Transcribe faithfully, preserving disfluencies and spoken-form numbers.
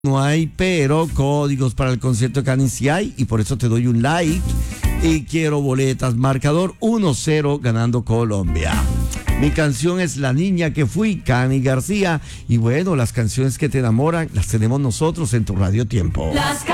No hay, pero códigos para el concierto de Cani sí hay, y por eso te doy un like. Y quiero boletas, marcador uno cero ganando Colombia. Mi canción es La Niña que Fui, Cani García. Y bueno, las canciones que te enamoran las tenemos nosotros en Tu Radio Tiempo. Las